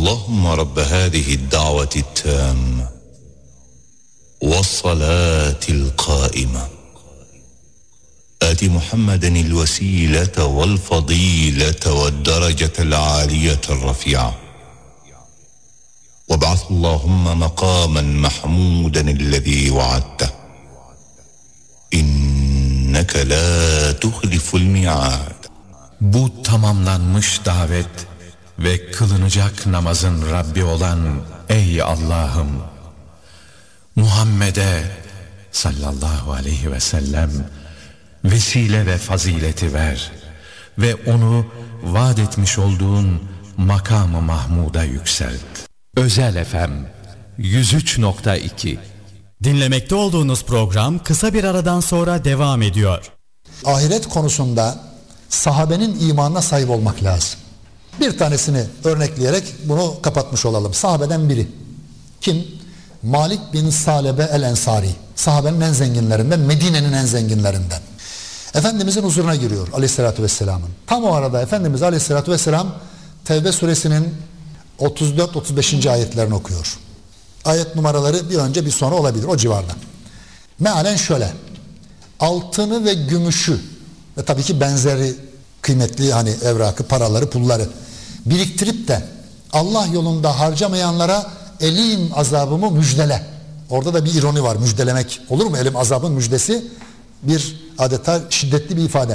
اللهم رب هذه الدعوة التامة والصلاة القائمة آت محمدا الوسيلة والفضيلة والدرجة العالية الرفيعة وابعث اللهم مقاما محمودا الذي وعدته إنك لا تخلف الميعاد. Bu tamamlanmış davet ve kılınacak namazın Rabbi olan ey Allah'ım, Muhammed'e sallallahu aleyhi ve sellem vesile ve fazileti ver ve onu vaat etmiş olduğun makamı Mahmud'a yükselt. Özel FM 103.2. Dinlemekte olduğunuz program kısa bir aradan sonra devam ediyor. Ahiret konusunda sahabenin imanına sahip olmak lazım. Bir tanesini örnekleyerek bunu kapatmış olalım. Sahabeden biri. Kim? Malik bin Salebe el-Ensari. Sahabenin en zenginlerinden, Medine'nin en zenginlerinden. Efendimizin huzuruna giriyor aleyhissalatü vesselamın. Tam o arada Efendimiz aleyhissalatü vesselam Tevbe suresinin 34-35. ayetlerini okuyor. Ayet numaraları bir önce bir sonra olabilir o civarda. Mealen şöyle: altını ve gümüşü ve tabii ki benzeri kıymetli hani evrakı, paraları, pulları biriktirip de Allah yolunda harcamayanlara elim azabımı müjdele. Orada da bir ironi var, müjdelemek. Olur mu elim azabın müjdesi? Bir adeta şiddetli bir ifade.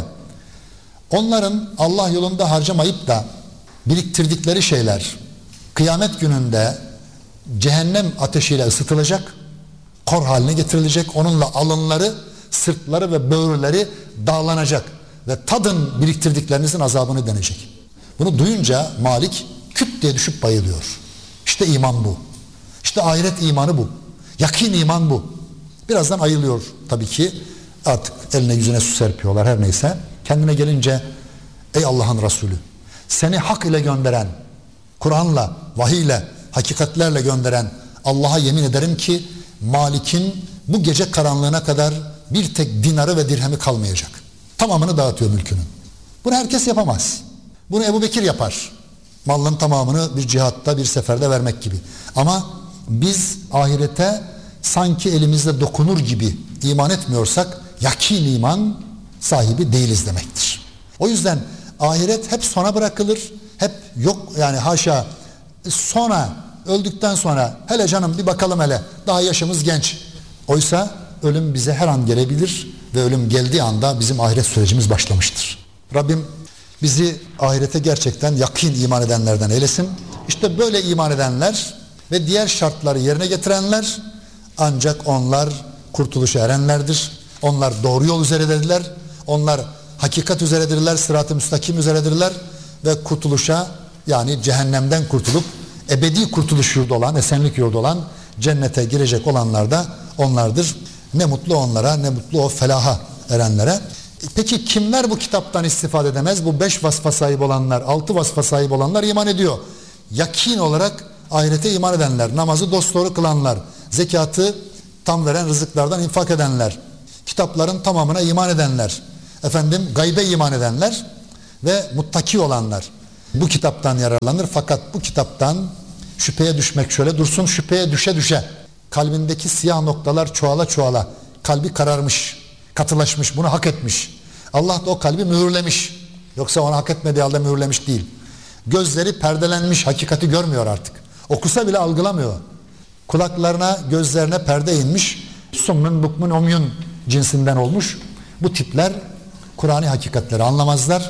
Onların Allah yolunda harcamayıp da biriktirdikleri şeyler kıyamet gününde cehennem ateşiyle ısıtılacak, kor haline getirilecek. Onunla alınları, sırtları ve böğürleri dağlanacak ve tadın biriktirdiklerinizin azabını denecek. Bunu duyunca Malik küt diye düşüp bayılıyor. İşte iman bu. İşte ahiret imanı bu. Yakin iman bu. Birazdan ayılıyor tabii ki. Artık eline yüzüne su serpiyorlar her neyse. Kendine gelince ey Allah'ın Resulü, seni hak ile gönderen, Kur'an'la, vahiyle, hakikatlerle gönderen Allah'a yemin ederim ki Malik'in bu gece karanlığına kadar bir tek dinarı ve dirhemi kalmayacak. Tamamını dağıtıyor mülkünün. Bunu herkes yapamaz. Bunu Ebu Bekir yapar. Malının tamamını bir cihatta, bir seferde vermek gibi. Ama biz ahirete sanki elimizle dokunur gibi iman etmiyorsak yakin iman sahibi değiliz demektir. O yüzden ahiret hep sona bırakılır. Hep yok yani haşa sonra öldükten sonra hele canım bir bakalım hele daha yaşımız genç. Oysa ölüm bize her an gelebilir ve ölüm geldiği anda bizim ahiret sürecimiz başlamıştır. Rabbim bizi ahirete gerçekten yakin iman edenlerden eylesin. İşte böyle iman edenler ve diğer şartları yerine getirenler ancak onlar kurtuluşa erenlerdir. Onlar doğru yol üzeredirler. Onlar hakikat üzeredirler, sırat-ı müstakim üzeredirler ve kurtuluşa yani cehennemden kurtulup ebedi kurtuluş yurdu olan, esenlik yurdu olan cennete girecek olanlar da onlardır. Ne mutlu onlara, ne mutlu o felaha erenlere. Peki kimler bu kitaptan istifade edemez? Bu 5 vasfa sahip olanlar, 6 vasfa sahip olanlar iman ediyor. Yakin olarak ahirete iman edenler, namazı dosdoğru kılanlar, zekatı tam veren rızıklardan infak edenler, kitapların tamamına iman edenler, gaybe iman edenler ve muttaki olanlar bu kitaptan yararlanır. Fakat bu kitaptan şüpheye düşmek şöyle dursun, şüpheye düşe düşe kalbindeki siyah noktalar çoğala çoğala kalbi kararmış, katılaşmış, bunu hak etmiş. Allah da o kalbi mühürlemiş. Yoksa onu hak etmediği halde mühürlemiş değil. Gözleri perdelenmiş, hakikati görmüyor artık. Okusa bile algılamıyor. Kulaklarına, gözlerine perde inmiş. Summun, bukmun, omyun cinsinden olmuş. Bu tipler Kur'an'ı hakikatleri anlamazlar.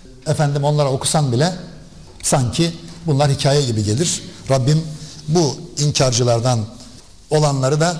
Onlara okusan bile sanki bunlar hikaye gibi gelir. Rabbim bu inkarcılardan olanları da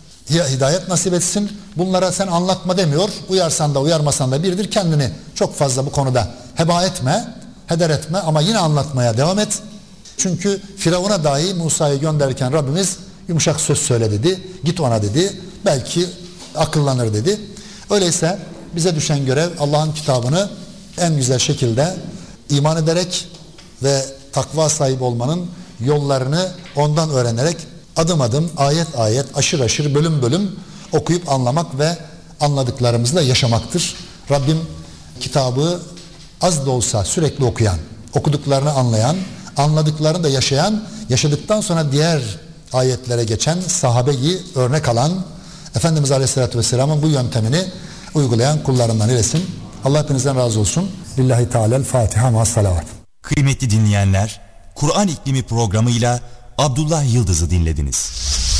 hidayet nasip etsin. Bunlara sen anlatma demiyor. Uyarsan da uyarmasan da birdir. Kendini çok fazla bu konuda heba etme, heder etme ama yine anlatmaya devam et. Çünkü Firavun'a dahi Musa'yı gönderirken Rabbimiz yumuşak söz söyle dedi. Git ona dedi. Belki akıllanır dedi. Öyleyse bize düşen görev Allah'ın kitabını en güzel şekilde iman ederek ve takva sahibi olmanın yollarını ondan öğrenerek adım adım, ayet ayet, aşır aşır, bölüm bölüm okuyup anlamak ve anladıklarımızla yaşamaktır. Rabbim kitabı az da olsa sürekli okuyan, okuduklarını anlayan, anladıklarını da yaşayan, yaşadıktan sonra diğer ayetlere geçen sahabeyi örnek alan, Efendimiz Aleyhisselatü Vesselam'ın bu yöntemini uygulayan kullarından eylesin. Allah hepinizden razı olsun. Lillahi Teala'l Fatiha ma'as salavat. Kıymetli dinleyenler, Kur'an İklimi programıyla Abdullah Yıldız'ı dinlediniz.